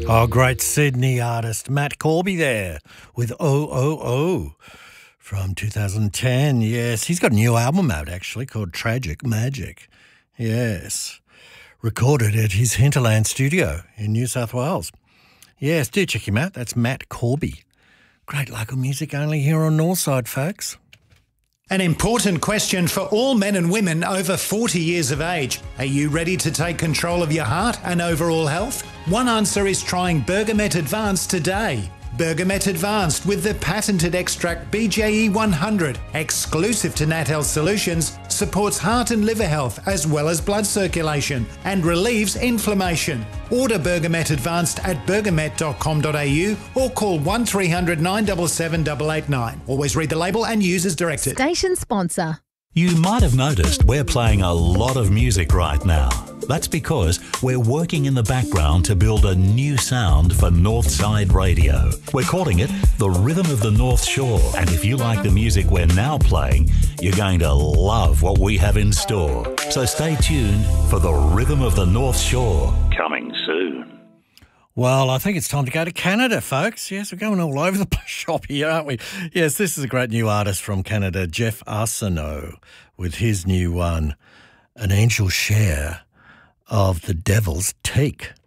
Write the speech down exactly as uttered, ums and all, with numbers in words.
Oh, great Sydney artist Matt Corby there with O O O from two thousand ten. Yes, he's got a new album out actually called Tragic Magic. Yes, recorded at his Hinterland studio in New South Wales. Yes, do check him out. That's Matt Corby. Great local music only here on Northside, folks. An important question for all men and women over forty years of age. Are you ready to take control of your heart and overall health? One answer is trying Bergamet Advanced today. Bergamet Advanced with the patented extract B J E one hundred, exclusive to Nat Health Solutions, supports heart and liver health as well as blood circulation and relieves inflammation. Order Bergamet Advanced at bergamet dot com dot a u or call one three hundred nine seven seven eight eight nine. Always read the label and use as directed. Station sponsor. You might have noticed we're playing a lot of music right now. That's because we're working in the background to build a new sound for Northside Radio. We're calling it The Rhythm of the North Shore. And if you like the music we're now playing, you're going to love what we have in store. So stay tuned for The Rhythm of the North Shore, coming soon. Well, I think it's time to go to Canada, folks. Yes, we're going all over the shop here, aren't we? Yes, this is a great new artist from Canada, Jeff Arsenault, with his new one, An Angel Share of the Devil's Take.